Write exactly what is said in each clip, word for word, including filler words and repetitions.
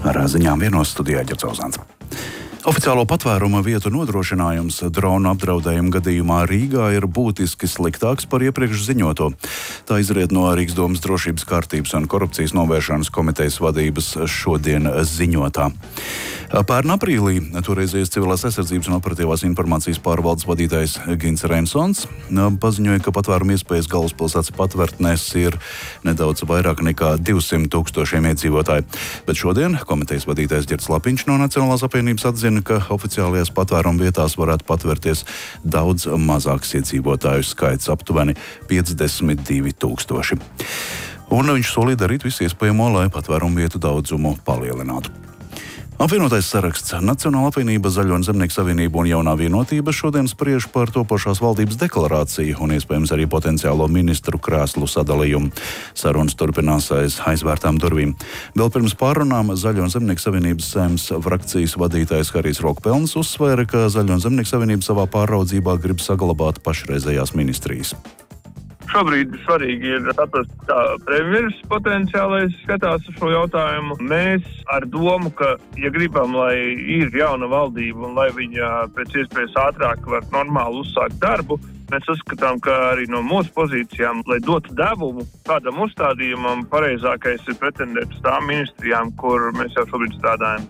Ar ziņām vienos studijā Ģercauzāns. Oficiālo patvēruma vietu nodrošinājums dronu apdraudējuma gadījumā Rīgā ir būtiski sliktāks par iepriekš ziņoto. Tā izriet no Rīgas domas drošības kārtības un korupcijas novēršanas komitejas vadības šodien ziņotā. Pērn aprīlī toreizējais civilās aizsardzības un operatīvās informācijas pārvaldes vadītājs Gins Rensons paziņoja, ka patvēruma iespējas galvaspilsētas patvērtnēs ir nedaudz vairāk nekā divsimt tūkstošiem iedzīvotāju. Bet šodien komitejas vadītājs Ģerts Lapiņš no Nacionālās apvienības atzina, ka oficiālajās patvēruma vietās varētu patvērties daudz mazāks iedzīvotāju skaits, aptuveni piecdesmit divi tūkstoši. Un viņš solīja darīt visu iespējamo, lai patvērumu vietu daudzumu palielinātu. Apvienotais saraksts, Nacionāla apvienība, Zaļo un Zemnieku savienība un Jaunā vienotība šodien spriež par topošās valdības deklarāciju un iespējams arī potenciālo ministru krēslu sadalījumu. Sarunas turpinās aiz aizvērtām durvīm. Vēl pirms pārrunām Zaļo un Zemnieku savienības Saeimas frakcijas vadītājs Harijs Rokpelns uzsvēra, ka Zaļo un Zemnieku savienība savā pāraudzībā grib saglabāt pašreizējās ministrijas. Šobrīd svarīgi ir saprast, kā premjeras potenciālais skatās uz šo jautājumu. Mēs ar domu, ka, ja gribam, lai ir jauna valdība un lai viņa pēc iespējas ātrāk var normāli uzsākt darbu, mēs uzskatām, ka arī no mūsu pozīcijām, lai dotu devumu kādam uzstādījumam, pareizākais ir pretendēt uz tām ministrijām, kur mēs jau šobrīd strādājam.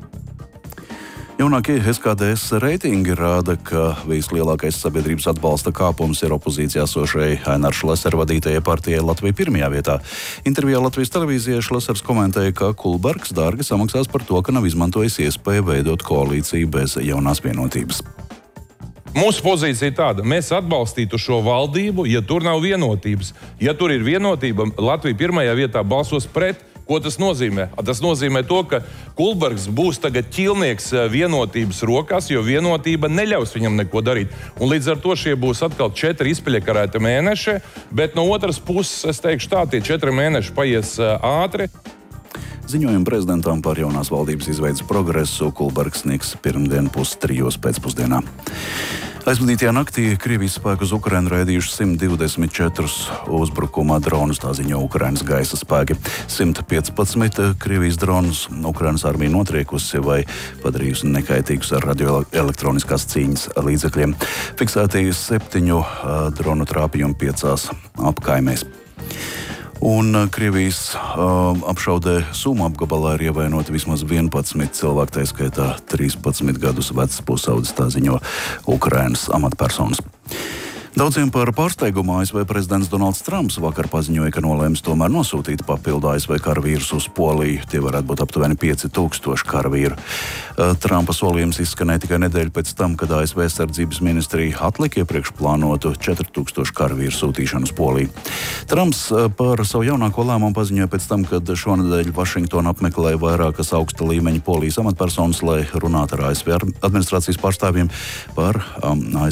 Jaunākie S K D S reitingi rāda, ka vislielākais sabiedrības atbalsta kāpums ir opozīcijā sošai Aināra Šlesera vadītajai partijai Latvija pirmajā vietā. Intervijā Latvijas televīzijai Šlesers komentēja, ka Kulbergs dārgi samaksās par to, ka nav izmantojis iespēju veidot koalīciju bez Jaunās vienotības. Mūsu pozīcija ir tāda, mēs atbalstītu šo valdību, ja tur nav vienotības. Ja tur ir vienotība, Latvija pirmajā vietā balsos pret. Ko tas nozīmē? Tas nozīmē to, ka Kulbergs būs tagad ķilnieks vienotības rokās, jo vienotība neļaus viņam neko darīt. Un līdz ar to šie būs atkal četri izpļakarēti mēneši, bet no otras puses, es teikšu tā, tie četri mēneši paies ātri. Ziņojumu prezidentam par jaunās valdības izveidas progresu Kulbergs sniegs pirmdien pus trijos pēcpusdienā. Aizvadītajā naktī Krievijas spēki uz Ukrainu raidījuši simt divdesmit četrus uzbrukuma dronus, tā ziņo Ukrainas gaisa spēki. simt piecpadsmit Krievijas dronus Ukrainas armija notriekusi vai padarījusi nekaitīgus ar radioelektroniskās cīņas līdzekļiem. Fiksēti septiņu uh, dronu trāpījumi piecās apkaimēs. Un Krievijas uh, apšaudē Suma apgabalā ir ievainoti vismaz vienpadsmit cilvēki, tā skaitā trīspadsmit gadus vecs pusaudzis, tā ziņo Ukrainas amatpersonas. Daudziem par pārsteigumu A S V prezidents Donalds Trumps vakar paziņoja, ka nolēms tomēr nosūtīt papildu A S V karavīrus uz Poliju. Tie varētu būt aptuveni pieci tūkstoši karavīru. Trumpa solījums izskanēja tikai nedēļu pēc tam, kad A S V aizsardzības ministrija atlika iepriekš plānotu četri tūkstoši karavīru sūtīšanu uz Poliju. Trumps par savu jaunāko lēmumu paziņoja pēc tam, kad šonedēļ Vašingtonu apmeklēja vairākas augsta līmeņa Polijas amatpersonas, lai runātu ar A S V administrācijas pārstāvjiem par um, A S V